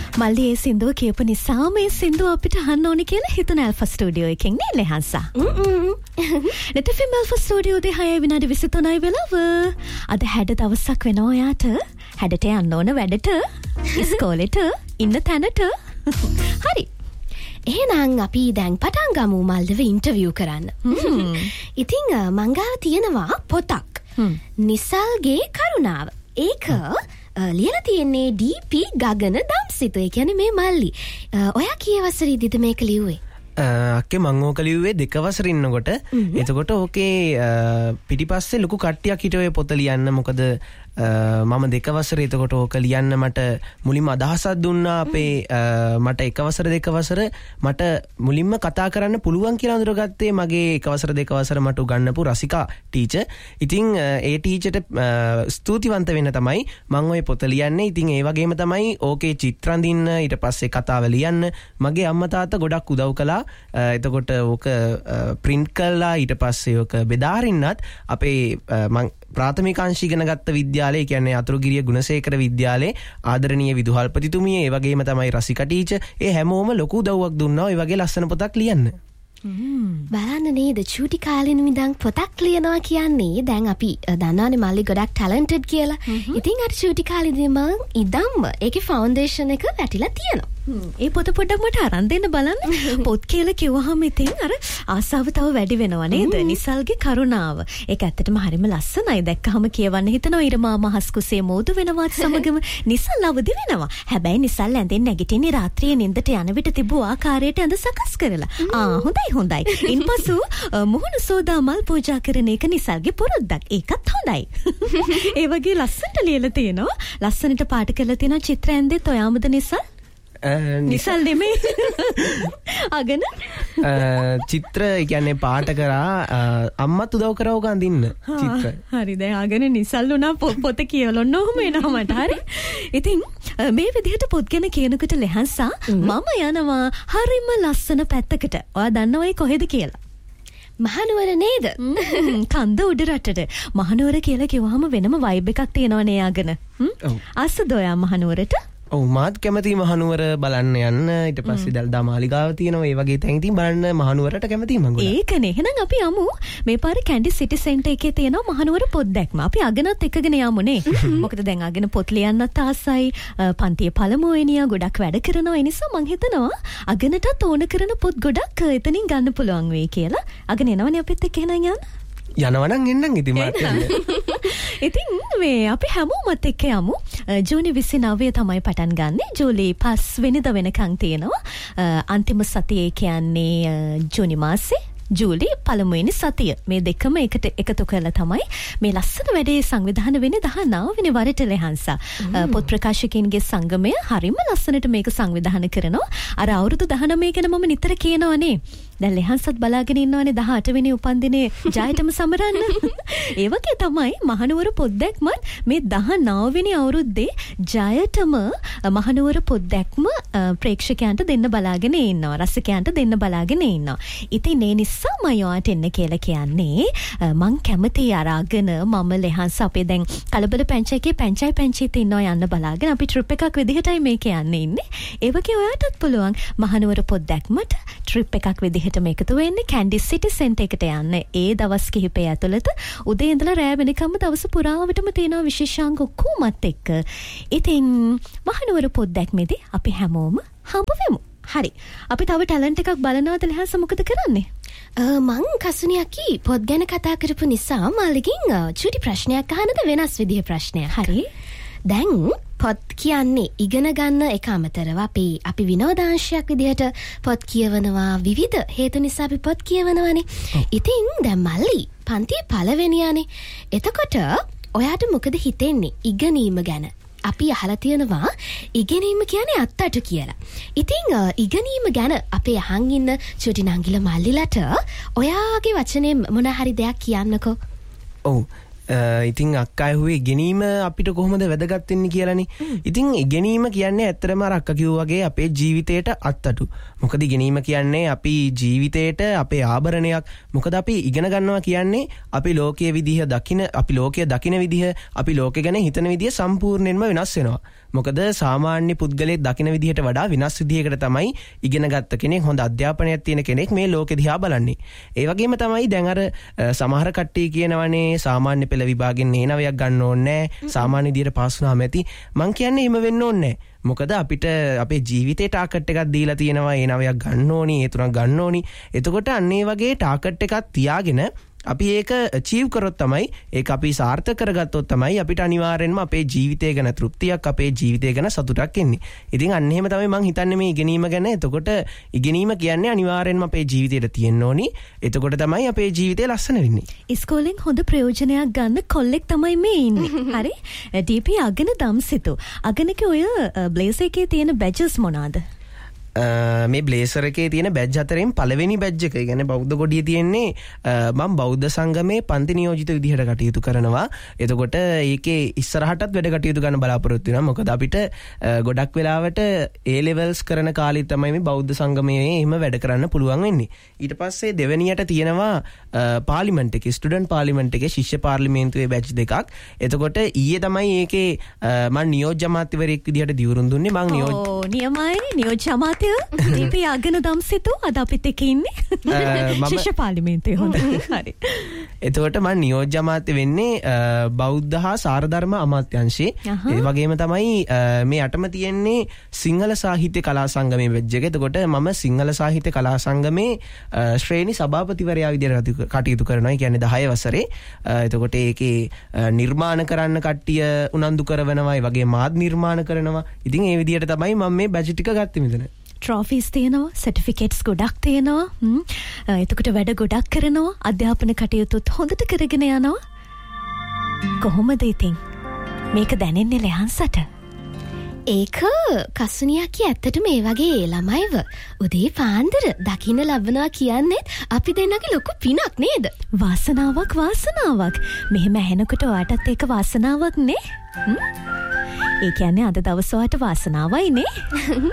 මල්ලි ඒ සින්දුව කියපු නිසා මේ සින්දුව අපිට අහන්න ඕනේ කියලා හිතුන ඇල්ෆා ස්ටුඩියෝ එකෙන් නේ ලෙහන්සා. නැටෆිල්ම් ඇල්ෆා ස්ටුඩියෝ දේ 6:23 වෙලාව. අද හැඩ දවසක් වෙනවා ඔයාට. හැඩට යන්න ඕන වැඩට, ඉස්කෝලේට, ඉන්න තැනට. හරි. එහෙනම් අපි දැන් පටන් ගමු මල්ලිව ඉන්ටර්වියු කරන්න. ඉතින් මං ගාව තියෙනවා පොතක්. නිසල්ගේ කරුණාව. ඒක ලියලා තියෙන්නේ ඩී.පී. ගගන දම්සිත. ඒ කියන්නේ මේ මල්ලි. ඔයා කී වසරේදීද මේක ලිව්වේ? අක්කේ මං ඕක ලිව්වේ 2 වසර ඉන්නකොට. එතකොට ඕකේ පිටිපස්සේ ලොකු කට්ටියක් හිටියේ පොත ලියන්න. මොකද මම 2 වසර එතකොට ඕක ලියන්න මට මුලින්ම අදහසක් දුන්නා. අපේ මට 1 වසර 2 වසර මට මුලින්ම කතා කරන්න පුළුවන් කියලා අඳුරගත්තේ මගේ 1 වසර 2 වසර මට උගන්වපු රසිකා ටීචර්. ඉතින් ඒ ටීචර්ට ස්තුතිවන්ත වෙන්න තමයි මම ওই පොත ලියන්නේ. ඉතින් ඒ වගේම තමයි ඕකේ චිත්‍ර අඳින්න, ඊට පස්සේ කතාව ලියන්න මගේ අම්මා තාත්තා ගොඩක් උදව් කළා. එතකොට ඕක print කළා. ඊට පස්සේ ඕක බෙදාරින්නත් අපේ මං ප්‍රාථමික අංශ ඉගෙන ගත්ත විද්‍යාලය, කියන්නේ අතුරුගිරිය ගුණසේකර විද්‍යාලයේ ආදරණීය විදුහල්පතිතුමිය, ඒ වගේම තමයි රසිකා ටීචර්, ඒ හැමෝම ලොකු උදව්වක් දුන්නා ඔය වගේ ලස්සන පොතක් ලියන්න. බලන්න නේද චූටි කාලෙන ඉඳන් පොතක් ලියනවා කියන්නේ. දැන් අපි දන්නවනේ මල්ලි ගොඩක් ටැලන්ටඩ් කියලා. ඉතින් අර චූටි කාලේදී මං ඉදම්ම ඒකේ ෆවුන්ඩේෂන් එක වැටිලා තියෙනවා. ඒ පොත පොඩ්ඩක් මට අරන් දෙන්න බලන්න. පොත් කියලා කිව්වහම ඉතින් අර ආසාව තව වැඩි වෙනවා නේද? නිසල්ගේ කරුණාව. ඒක ඇත්තටම හරිම ලස්සනයි. දැක්කහම කියවන්න හිතනවා ඉරමා මහස් කුසේ මෝදු වෙනවත් සමගම නිසල් අවදි වෙනවා. හැබැයි නිසල් ඇඳෙන් නැගිටින්නේ රාත්‍රියේ නිින්දට යන විට තිබූ ආකාරයට ඇඳ සකස් කරලා. හොඳයි. ඉන්පසු මුහුණ සෝදා මල් පූජා කරන එක නිසල්ගේ පුරුද්දක්. ඒකත් හොඳයි. ඒ වගේ ලස්සනට ලියලා තියෙනවා. ලස්සනට පාට කරලා තියෙනවා චිත්‍ර ඇඳෙත් ඔයාමද නිසල්? නිසල් නෙමෙයි. අගන චිත්‍ර කියන්නේ පාට කරා අම්මත් උදව් කරා ඕක අඳින්න චිත්‍ර. හරි දැන් අගන නිසල් උනා පොත කියවලොන්න ඔහම එනවා මට. හරි. ඉතින් මේ විදිහට පොත් ගැන කියනකොට ලෙහන්සා මම යනවා හරිම ලස්සන පැත්තකට. ඔයා දන්නවයි කොහෙද කියලා? මහනුවර නේද? කන්ද උඩ රටට. මහනුවර කියලා කිව්වහම වෙනම වයිබ් එකක් තියෙනවනේ අගන. ආසද ඔයා මහනුවරට? ඔව් මාත් කැමතියි මහනුවර බලන්න යන්න. ඊට පස්සේ දල්දා මාලිගාව තියෙනවා. ඒ වගේ තැන් ඉතින් බලන්න මහනුවරට කැමතියි මං ගොඩක්. ඒකනේ. එහෙනම් අපි යමු. මේ පාරේ කැන්ඩි සිටි සෙන්ටර් එකේ තියෙනවා මහනුවර පොත් දැක්ම. අපි අගනත් එකගෙන යමුනේ. මොකද දැන් අගන පොත් ලියන්නත් ආසයි. පන්තියේ පළමු වෙනියා ගොඩක් වැඩ කරනවා. ඒ නිසා මං හිතනවා අගනටත් ඕන කරන පොත් ගොඩක් එතනින් ගන්න පුළුවන් වෙයි කියලා. අගන එනවනේ අපිත් එක්ක එහෙනම් යන්න. යනවනම් එන්නම් ඉතින් මාත්. ඉතින් මේ අපි හැමෝමත් එක්ක යමු. ජූනි 29 තමයි පටන් ගන්නෙ. ජූලි 5 වෙනිදා වෙනකන් තියෙනවා. අන්තිම සතියේ කියන්නේ ජූනි මාසේ ජූලි පළමුවෙනි සතිය. මේ දෙකම එකට එකතු කරලා තමයි මේ ලස්සන වැඩේ සංවිධානය වෙන්නේ 19 වෙනි වරට ලෙහන්සා. පොත් ප්‍රකාශකයින්ගේ සංගමය හරිම ලස්සනට මේක සංවිධානය කරනවා. අර අවුරුදු 19 ගැන මම නිතර කියනවානේ. දැන් ලෙහන්සත් බලාගෙන ඉන්නවනේ 18 වෙනි උපන්දිනේ ජයටම සමරන්න. ඒ වගේ තමයි මහනුවර පොත් දැක්මත් මේ 19 වෙනි අවුරුද්දේ ජයටම මහනුවර පොත් දැක්ම ප්‍රේක්ෂකයන්ට දෙන්න බලාගෙන ඉන්නවා. රසිකයන්ට දෙන්න බලාගෙන ඉන්නවා. ඉතින් ඒ නිසා මම ඔයාට එන්න කියලා කියන්නේ මං කැමති අරගෙන මම ලෙහන්ස අපේ දැන් කලබල පැංචයිකේ පැංචිත් ඉන්නවා යන්න බලාගෙන අපි ට්‍රිප් එකක් විදිහටයි මේක යන්නේ ඉන්නේ. ඒ වගේ ඔයාටත් පුළුවන් මහනුවර පොත් දැක්මට ට්‍රිප් එකක් විදිහට මේකතු වෙන්නේ කැන්ඩි සිටි සෙන්ටර් එකට යන්න. ඒ දවස් කිහිපය ඇතුළත උදේ ඉඳලා රෑ වෙනකම්ම දවස පුරාවටම තියෙන විශේෂාංග ඔක්කොමත් එක්ක. ඉතින් මහනුවර පොත් දැක්මේදී අපි හැමෝම හම්බ වෙමු. හරි. අපි තව ටැලන්ට් එකක් බලනවාද ලෙහන්ස මොකද කරන්නේ? මං කසුනියකි පොත් ගැන කතා කරපු නිසා මල්ලිගෙන් චූටි ප්‍රශ්නයක් අහන්නද වෙනස් විදිහේ ප්‍රශ්නයක්. හරි. දැන් පොත් කියන්නේ ඉගෙන ගන්න එක අමතරව අපි විනෝදාංශයක් විදිහට පොත් කියවනවා. විවිධ හේතු නිසා අපි පොත් කියවනවානේ. ඉතින් දැන් මල්ලි පන්තියේ පළවෙනියානේ. එතකොට ඔයාට මොකද හිතෙන්නේ ඉගෙනීම ගැන? අපි අහලා තියෙනවා ඉගෙනීම කියන්නේ අත්තට කියලා. ඉතින් ඉගෙනීම ගැන අපේ අහන් ඉන්න චුටි නංගිල මල්ලිලට ඔයාගේ වචනේ මොන හරි දෙයක් කියන්නකෝ. ඔව් ඉතින් අක්කා ඇහුවේ ඉගෙනීම අපිට කොහොමද වැදගත් වෙන්නේ කියලානේ. ඉතින් ඉගෙනීම කියන්නේ ඇත්තටම අර අක්කා කිව්වා වගේ අපේ ජීවිතේට අත්තටු. මොකද ඉගෙනීම කියන්නේ අපි ජීවිතේට අපේ ආභරණයක්. මොකද අපි ඉගෙන ගන්නවා කියන්නේ අපි ලෝකයේ විදිහ අපි ලෝකය දකින විදිහ, අපි ලෝකෙ ගැන හිතන විදිහ සම්පූර්ණයෙන්ම වෙනස් වෙනවා. මොකද සාමාන්‍ය පුද්ගලයෙක් දකින විදිහට වඩා වෙනස් විදිහකට තමයි ඉගෙන ගත්ත කෙනෙක්, හොඳ අධ්‍යාපනයක් තියෙන කෙනෙක් මේ ලෝකෙ දිහා බලන්නේ. ඒ වගේම තමයි දැන් අර සමහර කට්ටිය කියනවනේ සාමාන්‍ය පෙළ විභාගෙන් ඒ 9ක් ගන්න ඕනේ නැහැ, සාමාන්‍ය විදිහට පාස් වුණාම ඇති. මං කියන්නේ එහෙම වෙන්න ඕනේ නැහැ. මොකද අපිට අපේ ජීවිතේ ටාකට් එකක් දීලා තියෙනවා, ඒ 9ක් ගන්න ඕනි, ඒ 3ක් ගන්න ඕනි. එතකොට අන්න ඒ වගේ ටාකට් එකක් තියාගෙන අපි ඒක අචීව් කරොත් තමයි, ඒක අපි සාර්ථක කරගත්තොත් තමයි අපිට අනිවාර්යෙන්ම අපේ ජීවිතය ගැන තෘප්තියක්, අපේ ජීවිතය ගැන සතුටක් එන්නේ. ඉතින් අන්න එහෙම තමයි මම හිතන්නේ මේ ඉගෙනීම ගැන. එතකොට ඉගෙනීම කියන්නේ අනිවාර්යෙන්ම අපේ ජීවිතේට තියෙන්න ඕනි. එතකොට තමයි අපේ ජීවිතය ලස්සන වෙන්නේ. ඉස්කෝලෙන් හොඳ ප්‍රයෝජනයක් ගන්න කොල්ලෙක් තමයි මේ ඉන්නේ. හරි? ඩීපී අගන දම්සිතු. අගනක ඔය බ්ලේසර් එකේ තියෙන බැජස් මොනවාද? මේ බ්ලේසර් එකේ තියෙන බැජ් අතරින් පළවෙනි බැජ් එක, ඒ කියන්නේ බෞද්ධ කොඩිය තියෙන්නේ, මම බෞද්ධ සංගමේ පන්ති නියෝජිත විදිහට කටයුතු කරනවා. එතකොට ඒකේ ඉස්සරහටත් වැඩ කටයුතු කරන්න බලාපොරොත්තු වෙනවා. මොකද අපිට ගොඩක් වෙලාවට A levels කරන කාලේ තමයි මේ බෞද්ධ සංගමයේ එහෙම වැඩ කරන්න පුළුවන් වෙන්නේ. ඊට පස්සේ දෙවෙනියට තියෙනවා පාර්ලිමේන්තු එකේ, ස්ටුඩන්ට් පාර්ලිමේන්තු එකේ ශිෂ්‍ය පාර්ලිමේන්තුවේ බැජ් දෙකක්. එතකොට ඊයේ තමයි ඒකේ මම නියෝජ්‍ය අමාත්‍යවරයෙක් විදිහට දියුරුම් දුන්නේ. මම නියමයි නියෝජ්‍ය අමාත්‍ය දීපී අගන දම්සිතු අද අපිත් එක්ක ඉන්නේ ශිෂ්‍ය පාර්ලිමේන්තුවේ. හොඳයි. හරි. එතකොට මම නියෝජ්‍ය අමාත්‍ය වෙන්නේ බෞද්ධ හා සාරධර්ම අමාත්‍යාංශයේ. ඒ වගේම තමයි මේ අටම තියෙන්නේ සිංහල සාහිත්‍ය කලා සංගමයේ බැජ් එක. එතකොට මම සිංහල සාහිත්‍ය කලා සංගමේ ශ්‍රේණි සභාපතිවරයා විදිහට කටයුතු කරනවා. ඒ කියන්නේ 10 වසරේ. එතකොට ඒකේ නිර්මාණ කරන්න කට්ටිය උනන්දු කරවනවා, ඒ වගේ මාධ්‍ය නිර්මාණ කරනවා. ඉතින් ඒ විදිහට තමයි මම මේ බැජ් ටික ගත්තේ මෙතන. ට්‍රොෆීස් තියෙනවා, සර්ටිෆිකේට්ස් ගොඩක් තියෙනවා. එතකොට වැඩ ගොඩක් කරනවා, අධ්‍යාපන කටයුතුත් හොඳට කරගෙන යනවා. කොහොමද ඉතින් මේක දැනෙන්නේ ලෙහන්සට? ඒක කස්සුනියක්කි ඇත්තටම මේ වගේ ළමයිව උදේ පාන්දර දකින්න ලබනවා කියන්නේ අපි දෙන්නගේ ලොකු පිනක් නේද? වාසනාවක් වාසනාවක්. මෙහෙම ඇහෙනකොට ඔයාටත් ඒක වාසනාවක් නේ? ඒ කියන්නේ අද දවස ඔයාට වාසනාවයි නේ?